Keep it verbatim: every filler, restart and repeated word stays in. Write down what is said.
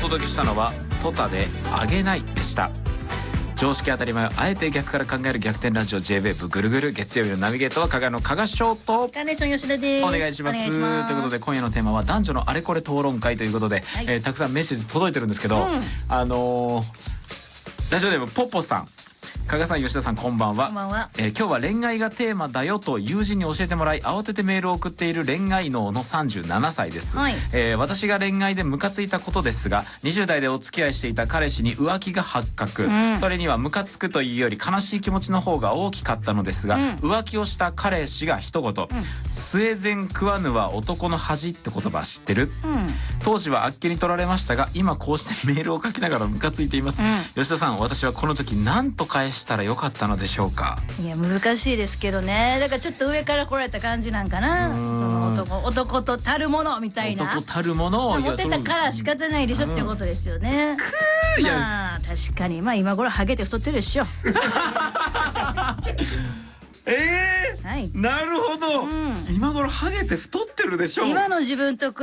届けしたのはトタであげないでした。常識当たり前をあえて逆から考える逆転ラジオ ジェイウェーブ ぐるぐる。月曜日のナビゲートは加賀の加賀翔とカーネーション吉田です。 お願いします。ということで今夜のテーマは男女のあれこれ討論会ということで、はい、えー、たくさんメッセージ届いてるんですけど、うん、あのー、ラジオネームポッポさん、加賀さん吉田さんこんばんは。 こんばんは。 えー、今日は恋愛がテーマだよと友人に教えてもらい慌ててメールを送っている恋愛脳のさんじゅうななさいです。はい、えー、私が恋愛でムカついたことですが、にじゅう代でお付き合いしていた彼氏に浮気が発覚、うん、それにはムカつくというより悲しい気持ちの方が大きかったのですが、うん、浮気をした彼氏が一言、うん、スエゼン食わぬは男の恥って言葉知ってる、うん、当時はあっけに取られましたが今こうしてメールを書きながらムカついています。うん、吉田さん、私はこの時何と返したらよかったのでしょうか。 いや難しいですけどね。だからちょっと上から来られた感じなんかな。その 男, 男とたるものみたいな。 男たるものをモテたから仕方ないでしょってことですよね。うん、まあ確かにまあ今頃ハゲて太ってるでしょ。 えー、はい、なるほど、うん、今頃ハゲて太ってるでしょ。 今の自分と